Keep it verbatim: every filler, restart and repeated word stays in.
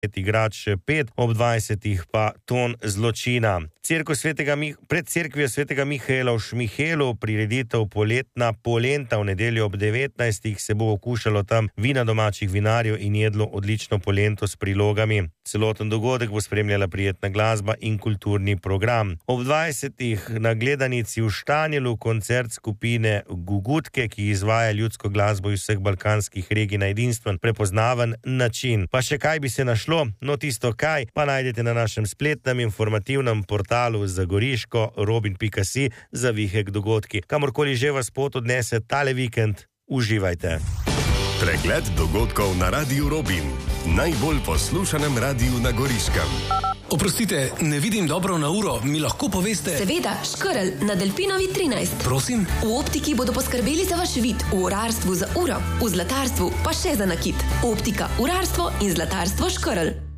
igrač pet, ob dvajsetih pa Ton zločina. Svetega, pred cerkvijo svetega Mihaela v Šmihelu prireditev Poletna polenta v nedeljo ob devetnajstih se bo okušalo tam vina domačih vinarjev in jedlo odlično polento s prilogami. Celoten dogodek bo spremljala prijetna glasba in kulturni program. Ob dvajsetih na gledanici v Štanjelu koncert skupine Gugutke, ki izvaja ljudsko glasbo iz vseh balkanskih regij na edinstven, prepoznaven način. Pa še kaj bi se našlo? No, tisto kaj pa najdete na našem spletnem informativnem portalu za Goriško robin pika si za vihek dogodki. Kamorkoli že vas pot odnese tale vikend, uživajte. Pregled dogodkov na Radiu Robin, najbolj poslušanem radiju na Goriškem. Oprostite, ne vidim dobro na uro, mi lahko poveste? Seveda, Škrl na Delpinovi trinajst. Prosim? V optiki bodo poskrbeli za vaš vid, v urarstvu za uro, v zlatarstvu pa še za nakit. Optika, urarstvo in zlatarstvo Škrl.